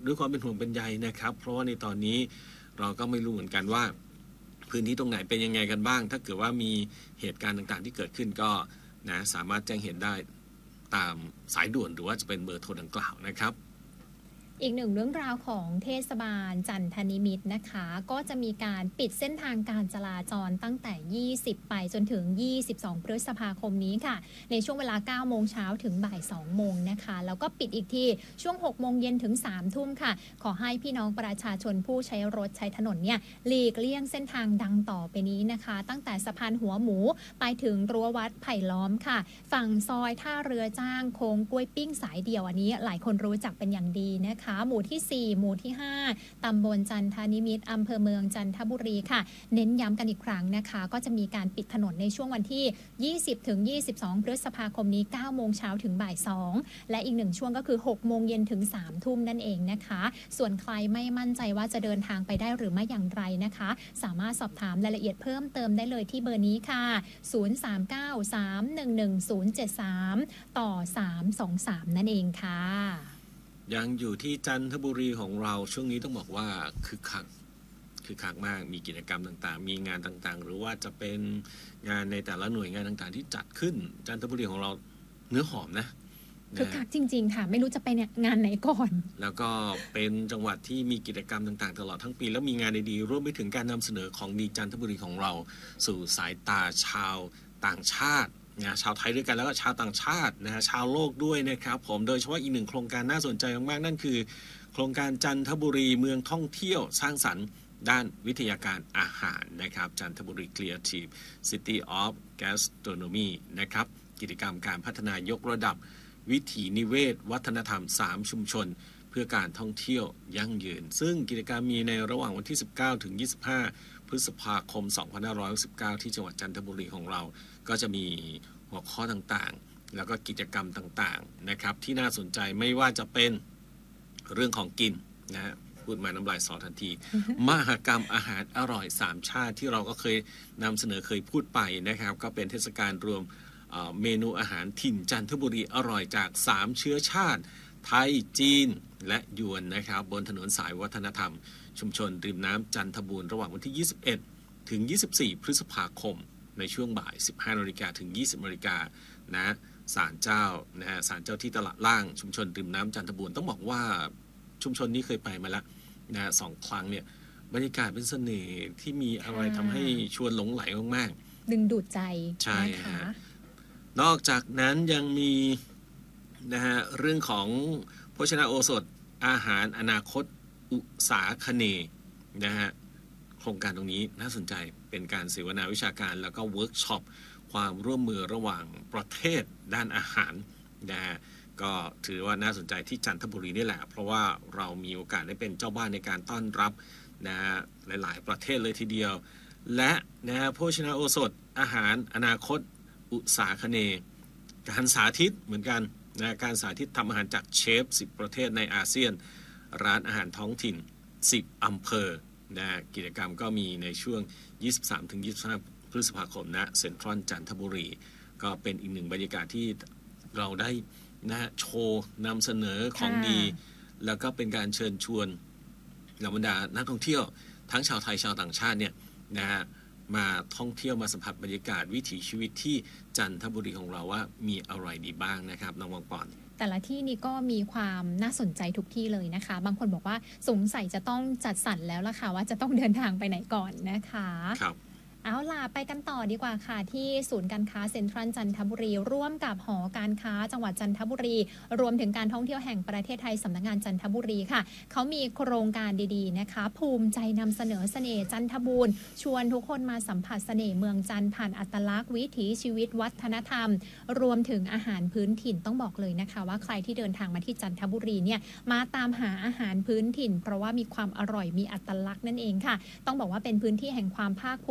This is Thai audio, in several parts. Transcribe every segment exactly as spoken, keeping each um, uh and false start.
ด้วยความเป็นห่วงเป็นใยนะครับเพราะว่าในตอนนี้เราก็ไม่รู้เหมือนกันว่าพื้นที่ตรงไหนเป็นยังไงกันบ้างถ้าเกิดว่ามีเหตุการณ์ต่างๆที่เกิดขึ้นก็นะสามารถแจ้งเหตุได้ตามสายด่วนหรือว่าจะเป็นเบอร์โทรดังกล่าวนะครับอีกหนึ่งเรื่องราวของเทศบาลจันทนิมิตรนะคะก็จะมีการปิดเส้นทางการจราจรตั้งแต่ยี่สิบไปจนถึงยี่สิบสองพฤษภาคมนี้ค่ะในช่วงเวลาเก้าโมงเช้าถึงบ่ายสองโมงนะคะแล้วก็ปิดอีกที่ช่วงหกโมงเย็นถึงสามทุ่มค่ะขอให้พี่น้องประชาชนผู้ใช้รถใช้ถนนเนี่ยหลีกเลี่ยงเส้นทางดังต่อไปนี้นะคะตั้งแต่สะพานหัวหมูไปถึงรั้ววัดไผ่ล้อมค่ะฝั่งซอยท่าเรือจ้างโค้งกล้วยปิ้งสายเดียวอันนี้หลายคนรู้จักเป็นอย่างดีนะคะหมู่ที่สี่หมู่ที่ห้าตำบลจันทนิมิตรอำเภอเมืองจันทบุรีค่ะเน้นย้ำกันอีกครั้งนะคะก็จะมีการปิดถนนในช่วงวันที่ยี่สิบถึงยี่สิบสองพฤษภาคมนี้เก้าโมงเช้าถึงบ่ายสองและอีกหนึ่งช่วงก็คือหกโมงเย็นถึงสามทุ่มนั่นเองนะคะส่วนใครไม่มั่นใจว่าจะเดินทางไปได้หรือไม่อย่างไรนะคะสามารถสอบถามรายละเอียดเพิ่มเติมได้เลยที่เบอร์นี้ค่ะศูนย์ สาม เก้า สาม หนึ่ง หนึ่ง ศูนย์ เจ็ด สามต่อสาม สอง สามนั่นเองค่ะยังอยู่ที่จันทบุรีของเราช่วงนี้ต้องบอกว่าคึกคักคึกคักมากมีกิจกรรมต่างๆมีงานต่างๆหรือว่าจะเป็นงานในแต่ละหน่วยงานต่างๆที่จัดขึ้นจันทบุรีของเราเนื้อหอมนะคึกคักจริงๆค่ะไม่รู้จะไปเนี่ยงานไหนก่อนแล้วก็เป็นจังหวัดที่มีกิจกรรมต่างๆตลอดทั้งปีแล้วมีงานดีๆรวมไปถึงการนำเสนอของดีจันทบุรีของเราสู่สายตาชาวต่างชาตินะชาวไทยด้วยกันแล้วก็ชาวต่างชาตินะฮะชาวโลกด้วยนะครับผมโดยเฉพาะอีกหนึ่งโครงการน่าสนใจมากๆนั่นคือโครงการจันทบุรีเมืองท่องเที่ยวสร้างสรรค์ด้านวิทยาการอาหารนะครับจันทบุรี Creative City of Gastronomy นะครับกิจกรรมการพัฒนายกระดับวิถีนิเวศวัฒนธรรมสามชุมชนเพื่อการท่องเที่ยวยั่งยืนซึ่งกิจกรรมมีในระหว่างวันที่สิบเก้าถึงยี่สิบห้าพฤษภาคมสองพันห้าร้อยหกสิบเก้าที่จังหวัดจันทบุรีของเราก็จะมีหัวข้อต่างๆแล้วก็กิจกรรมต่างๆนะครับที่น่าสนใจไม่ว่าจะเป็นเรื่องของกินนะฮะพูดมาน้ำลายสอทันที มหกรรมอาหารอร่อยสามชาติที่เราก็เคยนำเสนอเคยพูดไปนะครับก็เป็นเทศกาลรวมเมนูอาหารถิ่นจันทบุรีอร่อยจากสามเชื้อชาติไทยจีนและยวนนะครับบนถนนสายวัฒนธรรมชุมชนริมน้ำจันทบูรณ์ระหว่างวันที่ยี่สิบเอ็ดถึงยี่สิบสี่พฤษภาคมในช่วงบ่าย สิบห้านาฬิกา ถึง ยี่สิบนาฬิกานะศาลเจ้านะฮะศาลเจ้าที่ตลาดล่างชุมชนริมน้ำจันทบูรณ์ต้องบอกว่าชุมชนนี้เคยไปมาแล้วนะสองครั้งเนี่ยบรรยากาศเป็นเสน่ห์ที่มีอะไรทำให้ชวนหลงไหลมากๆดึงดูดใจใช่ฮะนอกจากนั้นยังมีนะฮะเรื่องของโภชนาโอสถอาหารอนาคตอุสาคเนย์นะฮะโครงการตรงนี้น่าสนใจเป็นการเสวนาวิชาการแล้วก็เวิร์กช็อปความร่วมมือระหว่างประเทศด้านอาหารนะฮะก็ถือว่าน่าสนใจที่จันทบุรีนี่แหละเพราะว่าเรามีโอกาสได้เป็นเจ้าบ้านในการต้อนรับนะฮะหลายๆประเทศเลยทีเดียวและนะฮะโภชนาโอสถอาหารอนาคตอุตสาคเนย์การสาธิตเหมือนกันนะการสาธิตทำอาหารจากเชฟสิบประเทศในอาเซียนร้านอาหารท้องถิ่นสิบอำเภอนะกิจกรรมก็มีในช่วง ยี่สิบสามถึงยี่สิบห้า พฤษภาคมณเซ็นทรัลจันทบุรีก็เป็นอีกหนึ่งบรรยากาศที่เราได้นะโชว์นำเสนอของดีแล้วก็เป็นการเชิญชวนเหล่าบรรดานักท่องเที่ยวทั้งชาวไทยชาวต่างชาติเนี่ยนะฮะมาท่องเที่ยวมาสัมผัสบรรยากาศวิถีชีวิตที่จันทบุรีของเราว่ามีอะไรดีบ้างนะครับน้องวังปอนแต่ละที่นี่ก็มีความน่าสนใจทุกที่เลยนะคะบางคนบอกว่าสงสัยจะต้องจัดสรรแล้วล่ะค่ะว่าจะต้องเดินทางไปไหนก่อนนะคะครับเอาล่ะไปกันต่อดีกว่าค่ะที่ศูนย์การค้าเซ็นทรัลจันทบุรีร่วมกับหอการค้าจังหวัดจันทบุรีรวมถึงการท่องเที่ยวแห่งประเทศไทยสำนักงานจันทบุรีค่ะเขามีโครงการดีๆนะคะภูมิใจนำเสนอเสน่ห์จันทบูรณ์ชวนทุกคนมาสัมผัสเสน่ห์เมืองจันทร์ผ่านอัตลักษณ์วิถีชีวิตวัฒนธรรมรวมถึงอาหารพื้นถิ่นต้องบอกเลยนะคะว่าใครที่เดินทางมาที่จันทบุรีเนี่ยมาตามหาอาหารพื้นถิ่นเพราะว่ามีความอร่อยมีอัตลักษณ์นั่นเองค่ะต้องบอกว่าเป็นพื้นที่แห่งความภาคภูมิใจ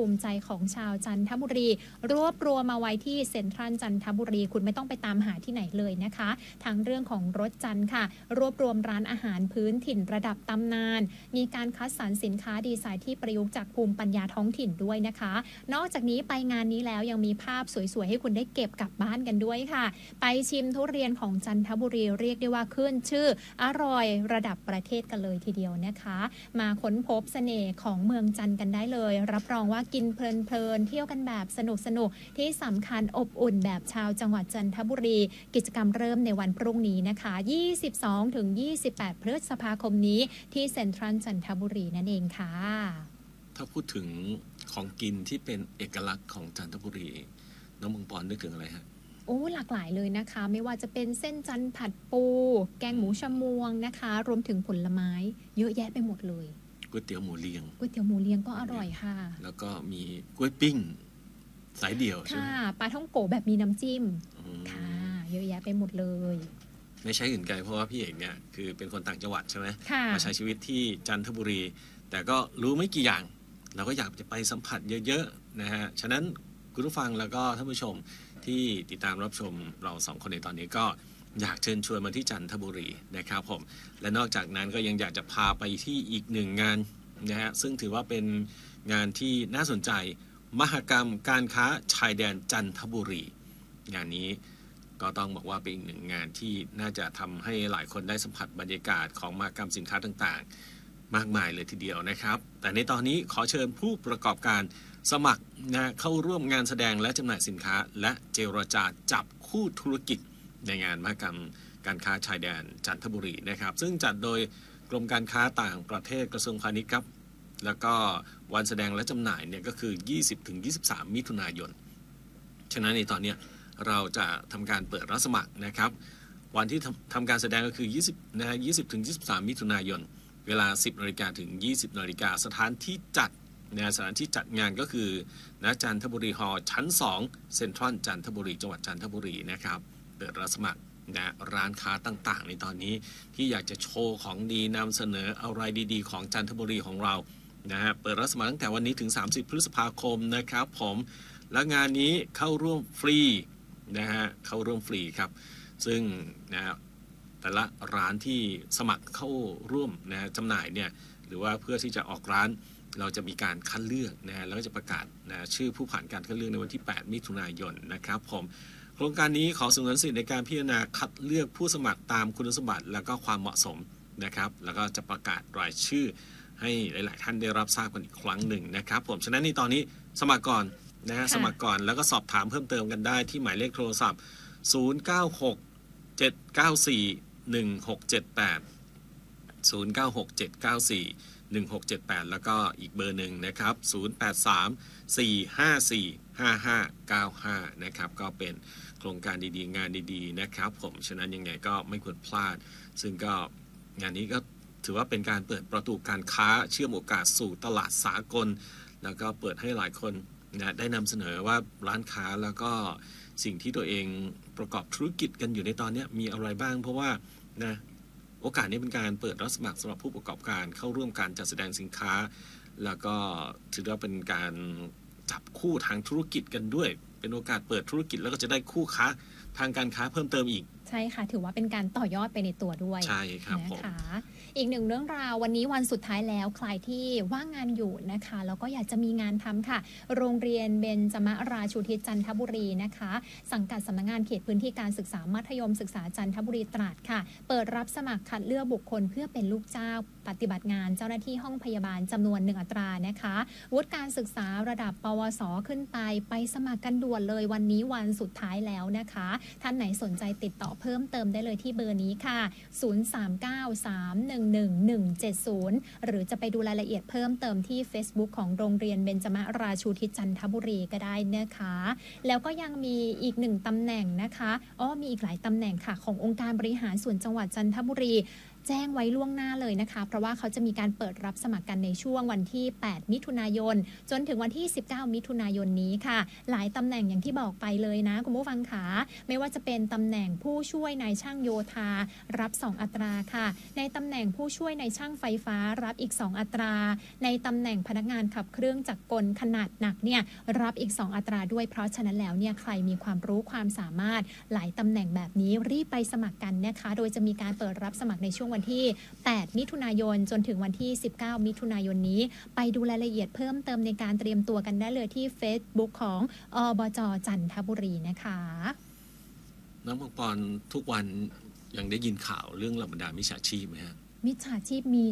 ของชาวจันทบุรีรวบรวมมาไว้ที่เซ็นทรัลจันทบุรีคุณไม่ต้องไปตามหาที่ไหนเลยนะคะทั้งเรื่องของรถจันทร์ค่ะรวบรวมร้านอาหารพื้นถิ่นระดับตำนานมีการคัดสรรสินค้าดีไซน์ที่ประยุกต์จากภูมิปัญญาท้องถิ่นด้วยนะคะนอกจากนี้ไปงานนี้แล้วยังมีภาพสวยๆให้คุณได้เก็บกลับบ้านกันด้วยค่ะไปชิมทุเรียนของจันทบุรีเรียกได้ว่าขึ้นชื่ออร่อยระดับประเทศกันเลยทีเดียวนะคะมาค้นพบเสน่ห์ของเมืองจันทร์กันได้เลยรับรองว่ากินเพลินๆเที่ยวกันแบบสนุกๆที่สำคัญอบอุ่นแบบชาวจังหวัดจันทบุรีกิจกรรมเริ่มในวันพรุ่งนี้นะคะ ยี่สิบสองถึงยี่สิบแปด พฤษภาคมนี้ที่เซ็นทรัลจันทบุรีนั่นเองค่ะถ้าพูดถึงของกินที่เป็นเอกลักษณ์ของจันทบุรีน้องมังปอนนึกถึงอะไรฮะโอ้หลากหลายเลยนะคะไม่ว่าจะเป็นเส้นจันทร์ผัดปู แกงหมูชะมวงนะคะรวมถึงผลไม้เยอะแยะไปหมดเลยก๋วยเตี๋ยวหมูเลียงก๋วยเตี๋ยวหมูเลียงก็อร่อยค่ะแล้วก็มีกล้วยปิ้งสายเดี่ยวใช่ไหมค่ะปลาท่องโกแบบมีน้ำจิ้มค่ะเยอะแยะไปหมดเลยไม่ใช่อื่นไกลเพราะว่าพี่เอกเนี่ยคือเป็นคนต่างจังหวัดใช่ไหมมาใช้ชีวิตที่จันทบุรีแต่ก็รู้ไม่กี่อย่างเราก็อยากจะไปสัมผัสเยอะๆนะฮะฉะนั้นคุณผู้ฟังแล้วก็ท่านผู้ชมที่ติดตามรับชมเราสองคนในตอนนี้ก็อยากเชิญชวนมาที่จันทบุรีนะครับผมและนอกจากนั้นก็ยังอยากจะพาไปที่อีกหนึ่งงานนะฮะซึ่งถือว่าเป็นงานที่น่าสนใจมหกรรมการค้าชายแดนจันทบุรีงานนี้ก็ต้องบอกว่าเป็นอีกหนึ่งงานที่น่าจะทำให้หลายคนได้สัมผัสบรรยากาศของมหกรรมสินค้าต่างๆมากมายเลยทีเดียวนะครับแต่ในตอนนี้ขอเชิญผู้ประกอบการสมัครนะเข้าร่วมงานแสดงและจำหน่ายสินค้าและเจรจาจับคู่ธุรกิจในงานมหกรรมการค้าชายแดนจันทบุรีนะครับซึ่งจัดโดยกรมการค้าต่างประเทศกระทรวงพาณิชย์ครับแล้วก็วันแสดงและจำหน่ายเนี่ยก็คือ ยี่สิบถึงยี่สิบสาม มิถุนายนฉะนั้นในตอนนี้เราจะทำการเปิดรับสมัครนะครับวันที่ทำการแสดงก็คือยี่สิบนะฮะยี่สิบถึงยี่สิบสาม มิถุนายนเวลา สิบนาฬิกาถึง ยี่สิบนาฬิกาสถานที่จัดนะสถานที่จัดงานก็คือณจันทบุรีฮอลล์ชั้นสองเซ็นทรัลจันทบุรีจังหวัดจันทบุรีนะครับเปิดรับสมัครนะร้านค้าต่างๆในตอนนี้ที่อยากจะโชว์ของดีนำเสนออะไรดีๆของจันทบุรีของเรานะฮะเปิดรับสมัครตั้งแต่วันนี้ถึงสามสิบพฤษภาคมนะครับผมและงานนี้เข้าร่วมฟรีนะฮะเข้าร่วมฟรีครับซึ่งนะแต่ละร้านที่สมัครเข้าร่วมนะจำหน่ายเนี่ยหรือว่าเพื่อที่จะออกร้านเราจะมีการคัดเลือกนะแล้วก็จะประกาศนะชื่อผู้ผ่านการคัดเลือกในวันที่แปดมิถุนายนนะครับผมโครงการนี้ขอสงวนสิทธิ์ในการพิจารณาคัดเลือกผู้สมัครตามคุณสมบัติแล้วก็ความเหมาะสมนะครับแล้วก็จะประกาศรายชื่อให้หลายๆท่านได้รับทราบกันอีกครั้งหนึ่งนะครับผมฉะนั้นในตอนนี้สมัครก่อนนะฮะสมัครก่อนแล้วก็สอบถามเพิ่มเติมกันได้ที่หมายเลขโทรศัพท์ศูนย์ เก้า หก เจ็ด เก้า สี่ หนึ่ง หก เจ็ด แปด ศูนย์ เก้า หก เจ็ด เก้า สี่ หนึ่ง หก เจ็ด แปดแล้วก็อีกเบอร์หนึ่งนะครับศูนย์ แปด สาม สี่ ห้า สี่ ห้า ห้า เก้า ห้านะครับก็เป็นโครงการดีๆงานดีๆนะครับผมฉะนั้นยังไงก็ไม่ควรพลาดซึ่งก็งานนี้ก็ถือว่าเป็นการเปิดประตูการค้าเชื่อมโอกาสสู่ตลาดสากลแล้วก็เปิดให้หลายคนนะได้นำเสนอว่าร้านค้าแล้วก็สิ่งที่ตัวเองประกอบธุรกิจกันอยู่ในตอนนี้มีอะไรบ้างเพราะว่านะโอกาสนี้เป็นการเปิดรับสมัครสำหรับผู้ประกอบการเข้าร่วมการจัดแสดงสินค้าแล้วก็ถือว่าเป็นการจับคู่ทางธุรกิจกันด้วยเป็นโอกาสเปิดธุรกิจแล้วก็จะได้คู่ค้าทางการค้าเพิ่มเติมอีกใช่ค่ะถือว่าเป็นการต่อยอดไปในตัวด้วยใช่ครับนะคะอีกหนึ่งเรื่องราววันนี้วันสุดท้ายแล้วใครที่ว่างงานอยู่นะคะแล้วก็อยากจะมีงานทำค่ะโรงเรียนเบญจมราชูทิศจันทบุรีนะคะสังกัดสำนักงานเขตพื้นที่การศึกษามัธยมศึกษาจันทบุรีตราดค่ะเปิดรับสมัครคัดเลือกบุคคลเพื่อเป็นลูกจ้างปฏิบัติงานเจ้าหน้าที่ห้องพยาบาลจำนวนหนึ่งอัตรานะคะวุฒิการศึกษาระดับปวสขึ้นไปไปสมัครกันด่วนเลยวันนี้วันสุดท้ายแล้วนะคะท่านไหนสนใจติดต่อเพิ่มเติมได้เลยที่เบอร์นี้ค่ะศูนย์ สาม เก้า สาม หนึ่ง หนึ่ง หนึ่ง เจ็ด ศูนย์หรือจะไปดูรายละเอียดเพิ่มเติมที่ Facebook ของโรงเรียนเบญจมราชูทิศจันทบุรีก็ได้นะคะแล้วก็ยังมีอีกหนึ่งตำแหน่งนะคะอ้อมีอีกหลายตำแหน่งค่ะขององค์การบริหารส่วนจังหวัดจันทบุรีแจ้งไว้ล่วงหน้าเลยนะคะเพราะว่าเขาจะมีการเปิดรับสมัครกันในช่วงวันที่แปดมิถุนายนจนถึงวันที่สิบเก้ามิถุนายนนี้ค่ะหลายตำแหน่งอย่างที่บอกไปเลยนะคุณผู้ฟังขาไม่ว่าจะเป็นตำแหน่งผู้ช่วยนายช่างโยธารับสองอัตราค่ะในตำแหน่งผู้ช่วยนายช่างไฟฟ้ารับอีกสองอัตราในตำแหน่งพนักงานขับเครื่องจักรกลขนาดหนักเนี่ยรับอีกสองอัตราด้วยเพราะฉะนั้นแล้วเนี่ยใครมีความรู้ความสามารถหลายตำแหน่งแบบนี้รีบไปสมัครกันนะคะโดยจะมีการเปิดรับสมัครในช่วงวันที่แปดมิถุนายนจนถึงวันที่สิบเก้ามิถุนายนนี้ไปดูรายละเอียดเพิ่มเติมในการเตรียมตัวกันได้เลยที่ Facebook ของอบจ.จันทบุรีนะคะน้องปองปอนทุกวันยังได้ยินข่าวเรื่องเหล่าบรรดามิจฉาชีพไหมฮะมิจฉาชีพมี